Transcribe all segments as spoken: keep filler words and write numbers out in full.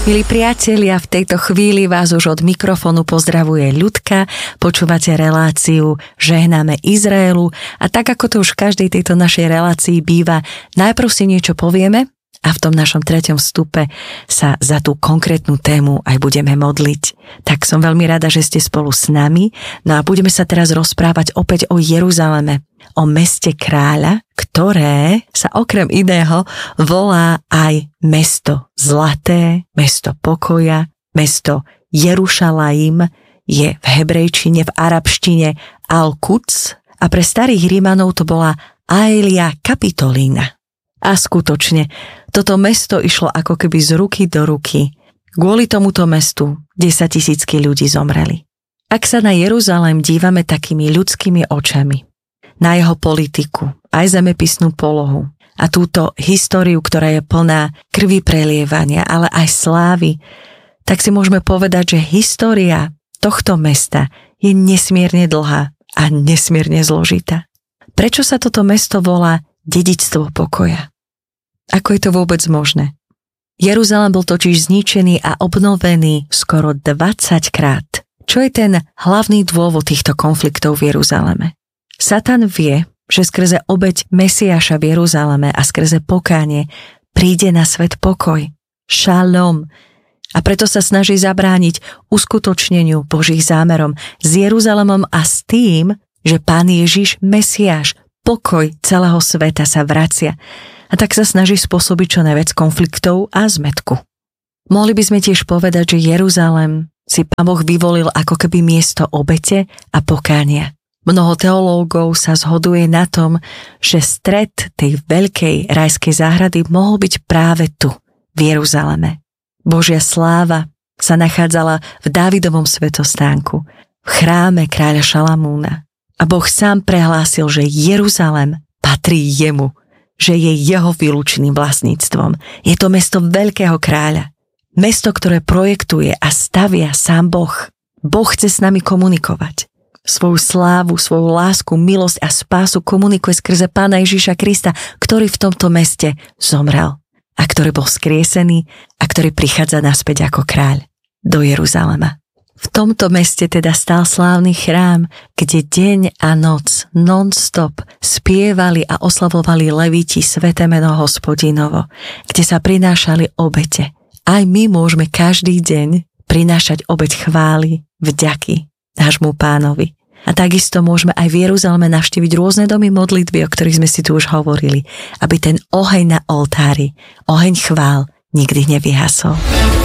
Milí priatelia, v tejto chvíli vás už od mikrofónu pozdravuje Ľudka, počúvate reláciu Žehnáme Izraelu a tak ako to už v každej tejto našej relácii býva, najprv si niečo povieme a v tom našom treťom vstupe sa za tú konkrétnu tému aj budeme modliť. Tak som veľmi rada, že ste spolu s nami, no a budeme sa teraz rozprávať opäť o Jeruzaleme, o meste kráľa, ktoré sa okrem iného volá aj mesto zlaté, mesto pokoja, mesto Jerušalaim, je v hebrejčine, v arabštine Al-Quds a pre starých Rímanov to bola Aelia Capitolina. A skutočne, toto mesto išlo ako keby z ruky do ruky. Kvôli tomuto mestu desaťtisícky ľudí zomreli. Ak sa na Jeruzalém dívame takými ľudskými očami, na jeho politiku, aj zemepisnú polohu a túto históriu, ktorá je plná krvi prelievania, ale aj slávy, tak si môžeme povedať, že história tohto mesta je nesmierne dlhá a nesmierne zložitá. Prečo sa toto mesto volá dedičstvo pokoja? Ako je to vôbec možné? Jeruzalém bol totiž zničený a obnovený skoro dvadsaťkrát. Čo je ten hlavný dôvod týchto konfliktov v Jeruzaleme? Satan vie, že skrze obeť Mesiáša v Jeruzaleme a skrze pokánie príde na svet pokoj, šalom. A preto sa snaží zabrániť uskutočneniu Božích zámerom s Jeruzalemom a s tým, že Pán Ježiš, Mesiáš, pokoj celého sveta sa vracia. A tak sa snaží spôsobiť čo najviac konfliktov a zmätku. Mohli by sme tiež povedať, že Jeruzalém si Pán Boh vyvolil ako keby miesto obete a pokánia. Mnoho teológov sa zhoduje na tom, že stred tej veľkej rajskej záhrady mohol byť práve tu, v Jeruzaleme. Božia sláva sa nachádzala v Dávidovom svätostánku, v chráme kráľa Šalamúna. A Boh sám prehlásil, že Jeruzalém patrí jemu, že je jeho výlučným vlastníctvom. Je to mesto veľkého kráľa. Mesto, ktoré projektuje a stavia sám Boh. Boh chce s nami komunikovať. Svoju slávu, svoju lásku, milosť a spásu komunikuje skrze Pána Ježiša Krista, ktorý v tomto meste zomrel a ktorý bol skriesený a ktorý prichádza naspäť ako kráľ do Jeruzalema. V tomto meste teda stál slávny chrám, kde deň a noc non-stop spievali a oslavovali levíti sväté meno Hospodinovo, kde sa prinášali obete. Aj my môžeme každý deň prinášať obeť chvály, vďaky nášmu Pánovi. A takisto môžeme aj v Jeruzaleme navštíviť rôzne domy modlitby, o ktorých sme si tu už hovorili, aby ten oheň na oltári, oheň chvál nikdy nevyhasol.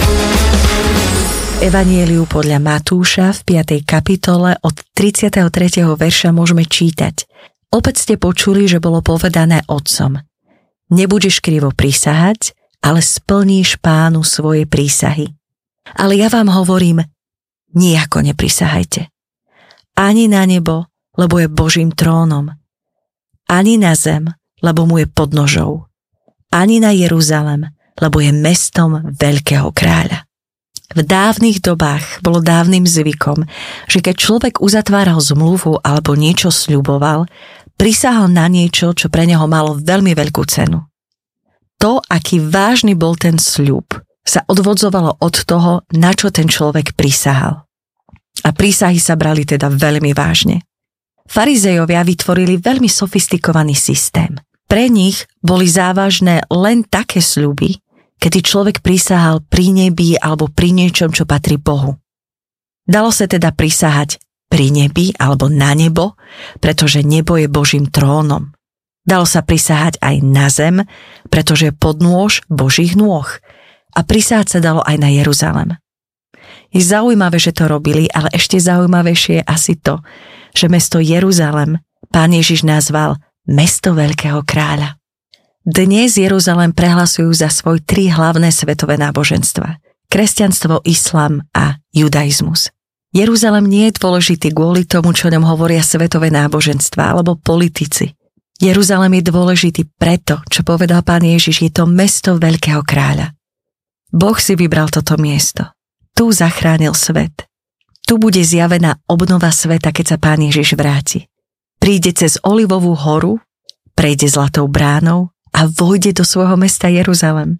Evanieliu podľa Matúša v piatej kapitole od tridsiateho tretieho verša môžeme čítať. Opäť ste počuli, že bolo povedané otcom: Nebudeš krivo prisahať, ale splníš Pánu svoje prísahy. Ale ja vám hovorím, nijako neprisahajte. Ani na nebo, lebo je Božím trónom. Ani na zem, lebo mu je podnožou. Ani na Jeruzalem, lebo je mestom veľkého kráľa. V dávnych dobách bolo dávnym zvykom, že keď človek uzatváral zmluvu alebo niečo sľuboval, prisahal na niečo, čo pre neho malo veľmi veľkú cenu. To, aký vážny bol ten sľub, sa odvodzovalo od toho, na čo ten človek prisahal. A prísahy sa brali teda veľmi vážne. Farizejovia vytvorili veľmi sofistikovaný systém. Pre nich boli závažné len také sľuby, kedy človek prisahal pri nebi alebo pri niečom, čo patrí Bohu. Dalo sa teda prisahať pri nebi alebo na nebo, pretože nebo je Božím trónom. Dalo sa prisahať aj na zem, pretože je podnôž Božích nôh. A prisahať sa dalo aj na Jeruzalem. Je zaujímavé, že to robili, ale ešte zaujímavejšie je asi to, že mesto Jeruzalem Pán Ježiš nazval mesto veľkého kráľa. Dnes Jeruzalém prehlasujú za svoj tri hlavné svetové náboženstva. Kresťanstvo, islám a judaizmus. Jeruzalém nie je dôležitý kvôli tomu, čo ňom hovoria svetové náboženstva alebo politici. Jeruzalém je dôležitý preto, čo povedal Pán Ježiš, je to mesto veľkého kráľa. Boh si vybral toto miesto. Tu zachránil svet. Tu bude zjavená obnova sveta, keď sa Pán Ježiš vráti. Príde cez Olivovú horu, prejde Zlatou bránou a vojde do svojho mesta Jeruzalém.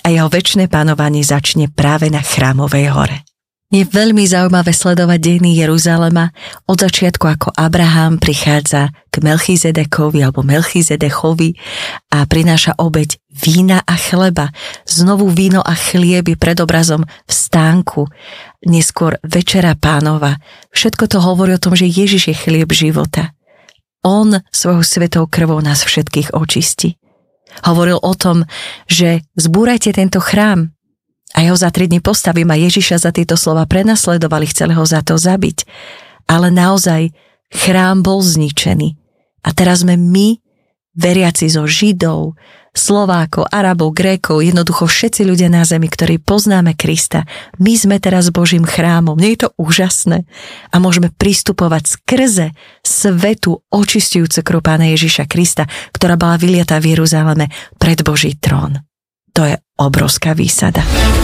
a jeho večné panovanie začne práve na Chrámovej hore. Je veľmi zaujímavé sledovať dejiny Jeruzalema od začiatku, ako Abraham prichádza k Melchizedekovi alebo Melchizedechovi a prináša obeť vína a chleba. Znovu víno a chlieb je predobrazom vstánku, neskôr večera Pánova. Všetko to hovorí o tom, že Ježiš je chlieb života. On svojou svetou krvou nás všetkých očistí. Hovoril o tom, že zbúrajte tento chrám, a jeho za tri dni postavím a Ježiša za tieto slova prenasledovali, chceli ho za to zabiť. Ale naozaj chrám bol zničený. A teraz sme my, veriaci zo Židov, Slovákov, Arabov, Grékov, jednoducho všetci ľudia na zemi, ktorí poznáme Krista, my sme teraz Božím chrámom. Nie je to úžasné? A môžeme pristupovať skrze svetu očistujúcu krv Pána Ježiša Krista, ktorá bola vyliatá v Jeruzaleme pred Boží trón. To je obrovská výsada.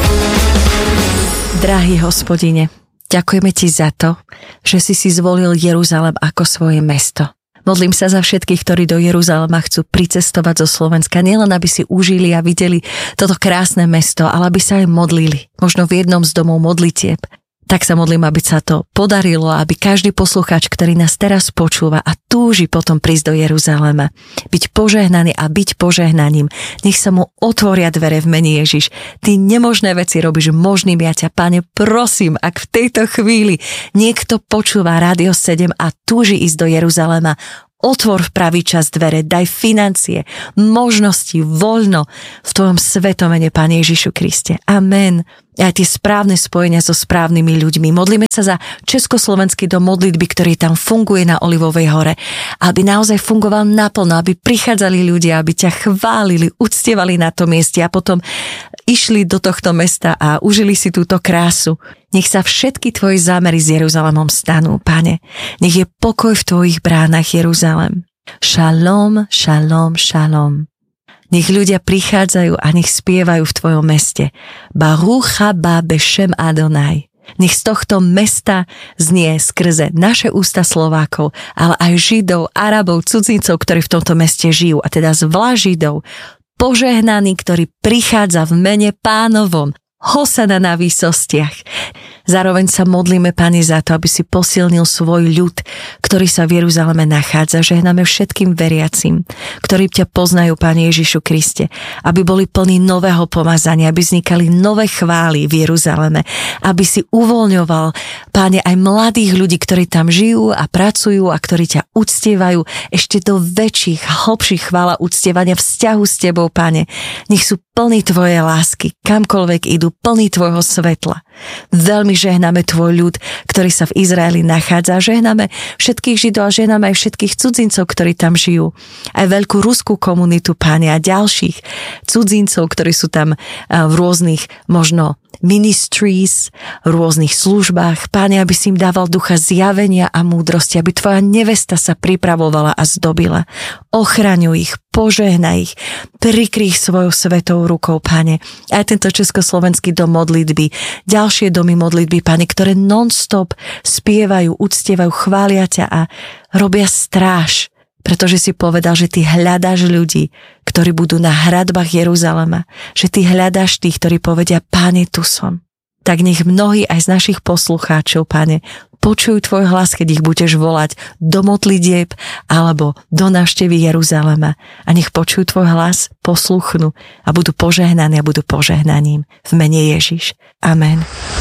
Drahý Hospodine, ďakujeme Ti za to, že si si zvolil Jeruzalem ako svoje mesto. Modlím sa za všetkých, ktorí do Jeruzalema chcú pricestovať zo Slovenska, nielen aby si užili a videli toto krásne mesto, ale aby sa aj modlili, možno v jednom z domov modlitieb. Tak sa modlím, aby sa to podarilo, aby každý poslucháč, ktorý nás teraz počúva a túži potom prísť do Jeruzalema, byť požehnaný a byť požehnaním, nech sa mu otvoria dvere v mene Ježiš. Ty nemožné veci robíš možným, ja ťa, Pane, prosím, ak v tejto chvíli niekto počúva Rádio sedem a túži ísť do Jeruzalema, otvor v pravý čas dvere, daj financie, možnosti, voľno v tvojom svetom mene, Pane Ježišu Kriste. Amen. A tie správne spojenia so správnymi ľuďmi. Modlíme sa za Československý dom modlitby, ktorý tam funguje na Olivovej hore. Aby naozaj fungoval naplno, aby prichádzali ľudia, aby ťa chválili, uctievali na tom mieste a potom išli do tohto mesta a užili si túto krásu. Nech sa všetky tvoje zámery s Jeruzalemom stanú, Pane. Nech je pokoj v tvojich bránach, Jeruzalem. Šalom, šalom, šalom. Nech ľudia prichádzajú a nech spievajú v tvojom meste. Baruch haba bešem Adonai. Nech z tohto mesta znie skrze naše ústa Slovákov, ale aj Židov, Arabov, cudzincov, ktorí v tomto meste žijú, a teda zvlášť Židov, požehnaný, ktorý prichádza v mene Pánovom. Hosana na výsostiach. Zároveň sa modlíme, Pane, za to, aby si posilnil svoj ľud, ktorý sa v Jeruzaleme nachádza. Žehnáme všetkým veriacim, ktorí ťa poznajú, Pane Ježišu Kriste, aby boli plní nového pomazania, aby vznikali nové chvály v Jeruzaleme, aby si uvoľňoval, Pane, aj mladých ľudí, ktorí tam žijú a pracujú a ktorí ťa uctievajú ešte do väčších, hlbších chvál a uctievania vzťahu s tebou, Pane. Nech sú plní tvojej lásky, kamkoľvek idú, plný tvojho svetla. Veľmi žehnáme tvoj ľud, ktorý sa v Izraeli nachádza. Žehnáme všetkých Židov a žehnáme aj všetkých cudzincov, ktorí tam žijú. Aj veľkú ruskú komunitu, Pane, a ďalších cudzincov, ktorí sú tam v rôznych možno ministries, v rôznych službách. Pane, aby si im dával ducha zjavenia a múdrosti, aby tvoja nevesta sa pripravovala a zdobila. Ochraňuj ich, požehnaj ich, prikry ich svojou svetou rukou, Pane. Aj tento Československý dom modlitby, ďalšie domy modlitby, Pane, ktoré non-stop spievajú, uctievajú, chvália ťa a robia stráž, pretože si povedal, že ty hľadáš ľudí, ktorí budú na hradbách Jeruzalema, že ty hľadáš tých, ktorí povedia, Pane, tu som. Tak nech mnohí aj z našich poslucháčov, Pane, počujú tvoj hlas, keď ich budeš volať do modlitieb alebo do návštevy Jeruzalema, a nech počujú tvoj hlas, posluchnú a budú požehnaní a budú požehnaním v mene Ježiš. Amen.